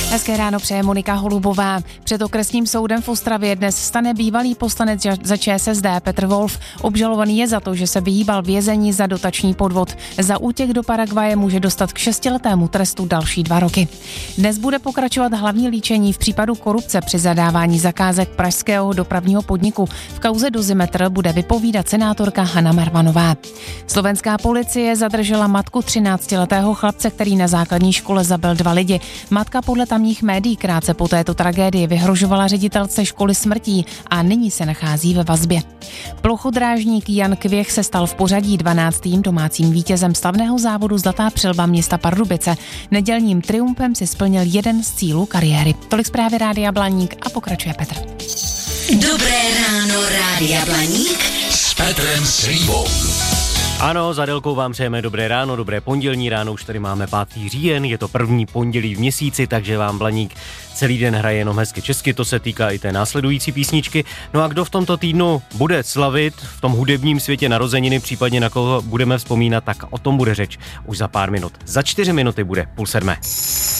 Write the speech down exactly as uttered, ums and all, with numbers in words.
Hezké ráno přeje Monika Holubová. Před okresním soudem v Ostravě dnes stane bývalý poslanec za ČSSD Petr Wolf. Obžalovaný je za to, že se vyhýbal vězení za dotační podvod. Za útěk do Paraguaje může dostat k šestiletému trestu další dva roky. Dnes bude pokračovat hlavní líčení v případu korupce při zadávání zakázek pražského dopravního podniku. V kauze Dozimetr bude vypovídat senátorka Hana Marvanová. Slovenská policie zadržela matku třináctiletého chlapce, který na základní škole zabil dva lidi. Matka podle tamních médií krátce po této tragédii vyhrožovala ředitelce školy smrtí a nyní se nachází ve vazbě. Plochodrážník Jan Kvěch se stal v pořadí dvanáctým domácím vítězem slavného závodu Zlatá přilba města Pardubice. Nedělním triumfem si splnil jeden z cílů kariéry. Tolik zprávy Rádia Blaník a pokračuje Petr. Dobré ráno, Rádia Blaník s Petrem Slívou. Ano, za délkou vám přejeme dobré ráno, dobré pondělní ráno, už tady máme pátý říjen, je to první pondělí v měsíci, takže vám Blaník celý den hraje jenom hezky česky, to se týká i té následující písničky. No a kdo v tomto týdnu bude slavit v tom hudebním světě narozeniny, případně na koho budeme vzpomínat, tak o tom bude řeč už za pár minut. Za čtyři minuty bude půl sedmé.